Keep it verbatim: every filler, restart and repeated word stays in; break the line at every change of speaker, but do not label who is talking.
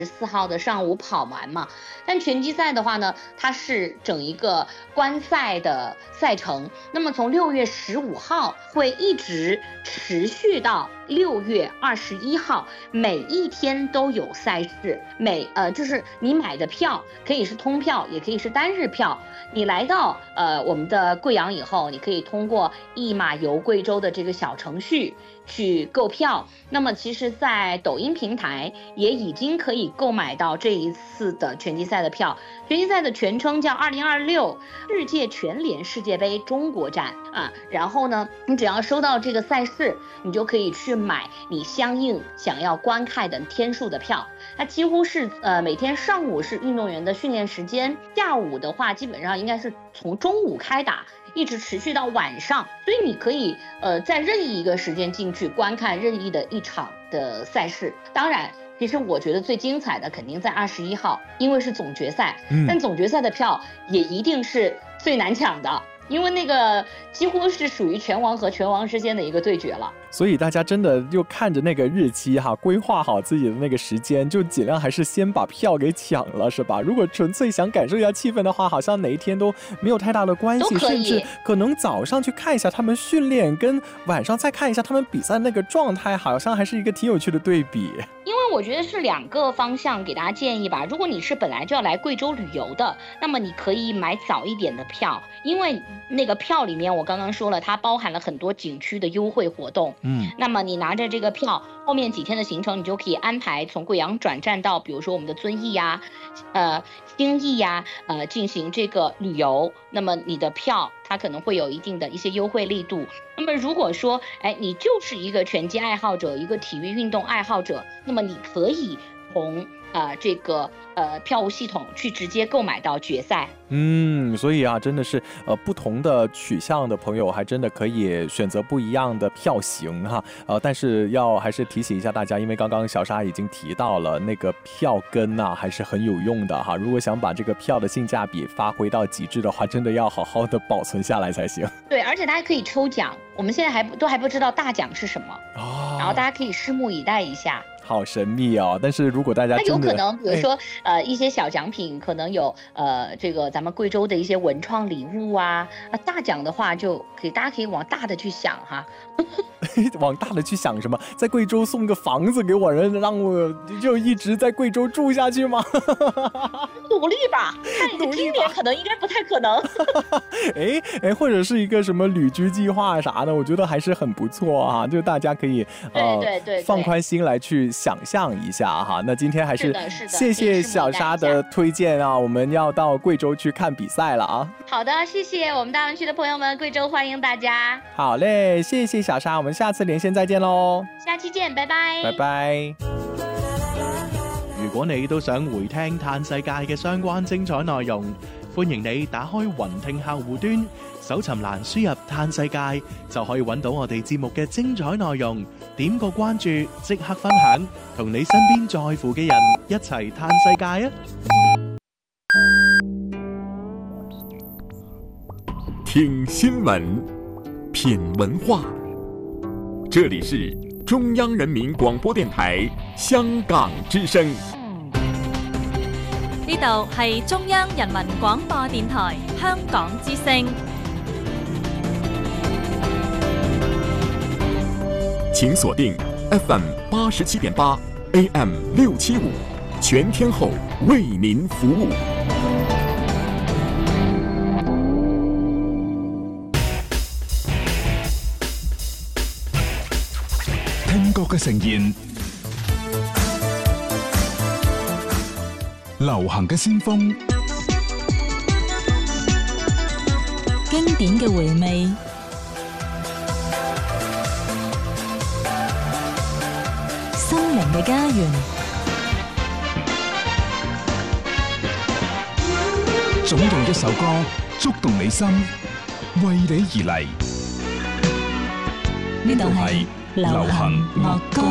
十四号的上午跑完嘛。但拳击赛的话呢，它是整一个观赛的赛程，那么从六月十五号会一直持续到六月二十一号，每一天都有赛事。每呃就是你买的票可以是通票，也可以是单日票。你来到呃我们的贵阳以后，你可以通过一马游贵州的这个小程序去购票。那么其实在抖音平台也已经可以购买到这一次的拳击赛的票。拳击赛的全称叫二零二六世界拳联世界杯中国站啊。然后呢，你只要收到这个赛事，你就可以去买你相应想要观看的天数的票。它几乎是呃每天上午是运动员的训练时间，下午的话基本上应该是从中午开打，一直持续到晚上，所以你可以呃在任意一个时间进去观看任意的一场的赛事。当然其实我觉得最精彩的肯定在二十一号，因为是总决赛、嗯、但总决赛的票也一定是最难抢的，因为那个几乎是属于拳王和拳王之间的一个对决了。
所以大家真的就看着那个日期哈，规划好自己的那个时间，就尽量还是先把票给抢了，是吧？如果纯粹想感受一下气氛的话，好像哪一天都没有太大的关系，甚至可能早上去看一下他们训练，跟晚上再看一下他们比赛那个状态，好像还是一个挺有趣的对比。
因为我觉得是两个方向给大家建议吧。如果你是本来就要来贵州旅游的，那么你可以买早一点的票，因为那个票里面我刚刚说了，它包含了很多景区的优惠活动。嗯，那么你拿着这个票，后面几天的行程你就可以安排从贵阳转站到比如说我们的遵义呀、呃兴义呀，呃进行这个旅游。那么你的票它可能会有一定的一些优惠力度。那么如果说哎你就是一个拳击爱好者，一个体育运动爱好者，那么你可以从呃这个呃票务系统去直接购买到决赛。
嗯，所以啊，真的是呃不同的取向的朋友，还真的可以选择不一样的票型哈。呃，但是要还是提醒一下大家，因为刚刚小沙已经提到了那个票根啊，还是很有用的哈。如果想把这个票的性价比发挥到极致的话，真的要好好的保存下来才行。
对，而且大家可以抽奖，我们现在还都还不知道大奖是什么，哦，然后大家可以拭目以待一下。
好神秘哦！但是如果大家真的，
它有可能，比如说、哎、呃一些小奖品，可能有呃这个咱们贵州的一些文创礼物啊。那大奖的话，就可以大家可以往大的去想哈。
往大的去想什么？在贵州送个房子给我，人让我就一直在贵州住下去吗？
努力吧，看你今年可能应该不太可能。
哎哎，或者是一个什么旅居计划啥的，我觉得还是很不错啊。就大家可以
呃对对 对, 对
放宽心来去想象一下哈。那今天还是谢谢小沙的推荐啊，我们要到贵州去看比赛了啊。
好的，谢谢我们大湾区的朋友们，贵州欢迎大家。
好嘞，谢谢小沙，我们下次连線再見咯，
下期見，拜拜。
拜拜。
如果你都想回聽嘆世界嘅相關精彩內容，歡迎你打開雲聽客戶端，搜尋欄輸入嘆世界，就可以揾到我哋節目嘅精彩內容。點個關注，即刻分享，同你身邊在乎嘅人一齊嘆世界啊！
聽新聞，品文化，這裡是中央人民廣播電台香港之聲。
呢度係中央人民廣播電台香港之聲。
請鎖定 F M 八十七點八 A M 六七五，全天候為您服務。
聽覺嘅呈現，流行嘅先鋒，
經典嘅回味，心靈嘅家園，
總有一首歌觸動你心，為你而嚟。
呢度係流行樂歌。